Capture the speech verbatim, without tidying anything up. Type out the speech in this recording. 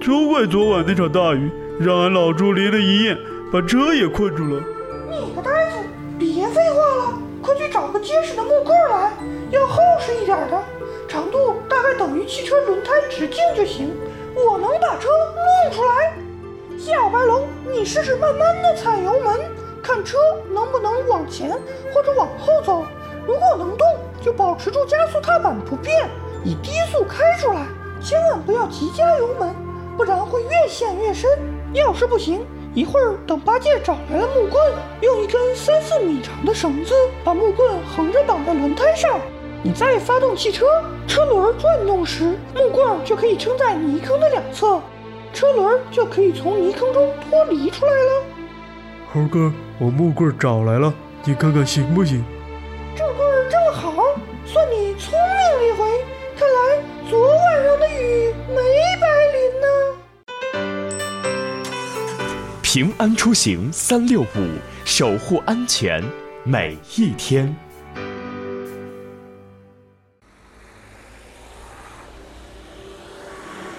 就怪昨晚那场大雨，让俺老朱淋了一夜，把车也困住了。 你个呆子，别废话了，快去找个结实的木棍来，要厚实一点的，长度大概等于汽车轮胎直径就行，我能把车弄出来。小白龙，你试试慢慢的踩油门，看车能不能往前或者往后走，如果能动，就保持住加速踏板不变，以低速开出来，千万不要急加油门，不然会越陷越深。要是不行，一会儿等八戒找来了木棍，用一根三四米长的绳子把木棍横着绑在轮胎上，你再发动汽车，车轮转动时，木棍就可以撑在泥坑的两侧，车轮就可以从泥坑中脱离出来了。 猴哥，我木棍找来了，你看看行不行？ 这棍儿正好，算你聪明一回，看来昨晚上的雨没白淋呢。 平安出行三六五，守护安全每一天。